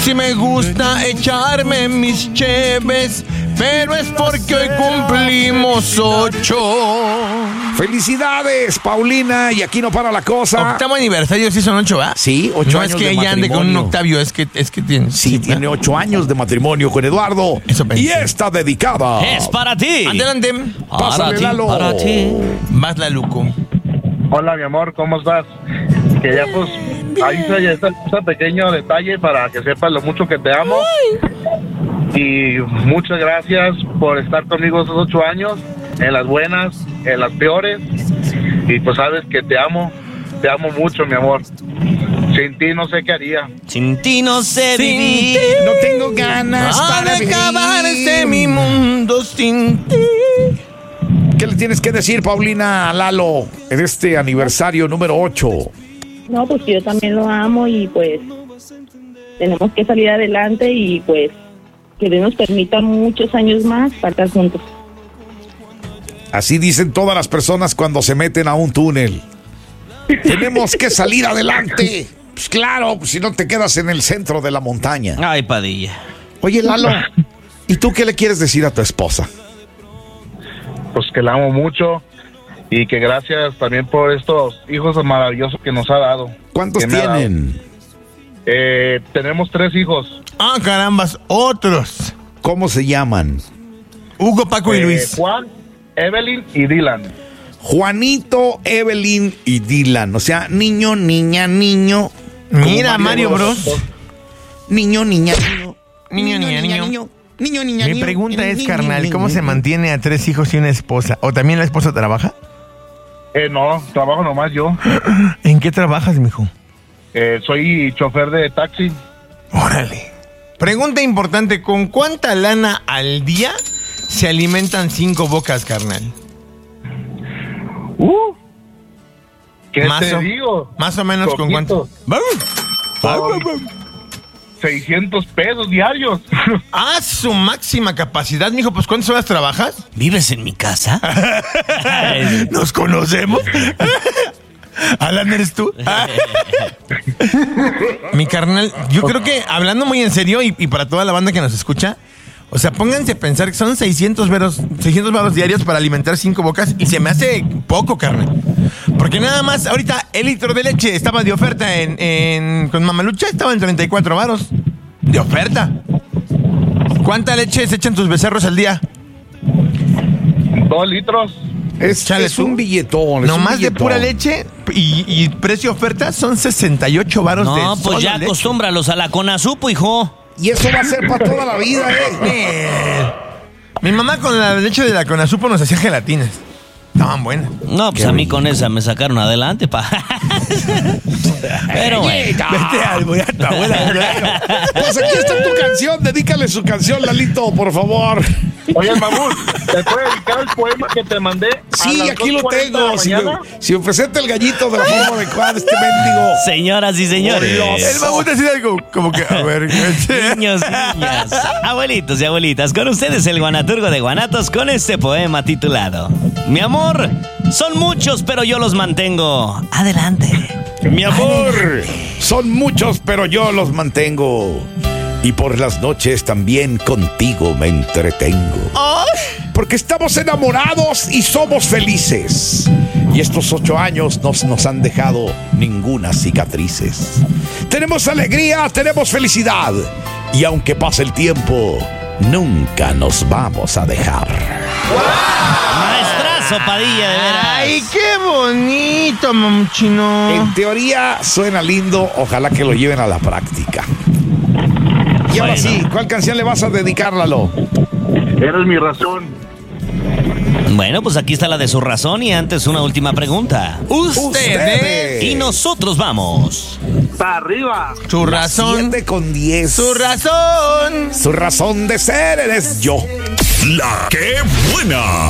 Sí me gusta echarme mis cheves, pero es porque hoy cumplimos 8. ¡Felicidades, Paulina! Y aquí no para la cosa. Octavo aniversario, sí son 8, ¿verdad? Sí, 8 no años es que de ella ande con un matrimonio. Octavio, es que tiene. Sí, tiene 8 años de matrimonio con Eduardo. Eso pensé. Y está dedicada. Es para ti. Adelante. Pásale, Lalo. Para ti. Vas, Laluco. Hola, mi amor, ¿cómo estás? Que ya pues ahí está ese pequeño detalle para que sepas lo mucho que te amo. Y muchas gracias por estar conmigo esos 8 años, en las buenas, en las peores. Y pues sabes que te amo mucho, mi amor. Sin ti no sé qué haría. Sin ti no sé Sin vivir. ti. No tengo ganas para de vivir. acabar mi mundo sin ti. ¿Qué le tienes que decir, Paulina, a Lalo en este aniversario número 8? No, pues yo también lo amo y pues tenemos que salir adelante y pues que Dios nos permita muchos años más para estar juntos. Así dicen todas las personas cuando se meten a un túnel. Tenemos que salir adelante. Pues claro, si no te quedas en el centro de la montaña. Ay, Padilla. Oye, Lalo, ¿y tú qué le quieres decir a tu esposa? Pues que la amo mucho y que gracias también por estos hijos maravillosos que nos ha dado. ¿Cuántos Que me ha dado. tienen? Tenemos 3 hijos. Ah, carambas, otros. ¿Cómo se llaman? Hugo, Paco y Luis. Juan, Evelyn y Dylan. Juanito, Evelyn y Dylan. O sea, niño, niña, niño. Mira, Como Mario Bros. Niño, niña, niño. Niño, niña, niño. Niño, niña, Mi niño. pregunta es, Niño, carnal, niño, ¿cómo se niño. mantiene a 3 hijos y una esposa? ¿O también la esposa trabaja? No, trabajo nomás yo. ¿En qué trabajas, mijo? Soy chofer de taxi. Órale. Pregunta importante, ¿con cuánta lana al día se alimentan 5 bocas, carnal? ¿Qué Más te o- digo? Más o menos, ¿con Poquito. cuánto? 600 pesos diarios. Ah, su máxima capacidad, mijo. Pues, ¿cuántas horas trabajas? ¿Vives en mi casa? ¿Nos conocemos? Alan, ¿eres tú? Mi carnal, yo creo que, hablando muy en serio y para toda la banda que nos escucha, o sea, pónganse a pensar que son 600 varos diarios para alimentar 5 bocas y se me hace poco, carnal. Porque nada más, ahorita el litro de leche estaba de oferta con Mamalucha, estaba en 34 varos. De oferta. ¿Cuánta leche se echan tus becerros al día? 2 litros. Chale, Es tú. un billetón. No más de pura leche y precio oferta son 68 varos de No, pues solo ya leche. acostúmbralos a la Conasupo, hijo. Y eso va a ser para toda la vida, ¿eh? Mi mamá con la leche de la Conasupo nos hacía gelatinas. Estaban buenas. No, pues a mí con esa me sacaron adelante, pa. Pero bueno. Vete al voy a tu abuela. Pues aquí está tu canción. Dedícale su canción, Lalito, por favor. Oye, Mamut, ¿te puedo dedicar el poema que te mandé? Sí, aquí lo tengo. Si Si me presenta el gallito de la forma adecuada, este mendigo. Señoras y señores. El mamut decía algo como que, a ver. Niños, niñas, abuelitos y abuelitas, con ustedes el guanaturgo de Guanatos con este poema titulado Mi amor, son muchos pero yo los mantengo. Adelante. Mi amor, son muchos, pero yo los mantengo. Y por las noches también contigo me entretengo. Porque estamos enamorados y somos felices. Y estos 8 años no nos han dejado ninguna cicatrices. Tenemos alegría, tenemos felicidad. Y aunque pase el tiempo, nunca nos vamos a dejar. Maestrazo, Padilla, de veras. Ay, qué bonito, mamuchino. En teoría suena lindo, ojalá que lo lleven a la práctica. Y ahora Bueno. sí, ¿cuál canción le vas a dedicar, Lalo? Eres mi razón. Bueno, pues aquí está la de su razón y antes una última pregunta. Ustedes. Y nosotros vamos. ¡Para arriba! Su razón. 7:10. Su razón. Su razón de ser eres yo. La que buena.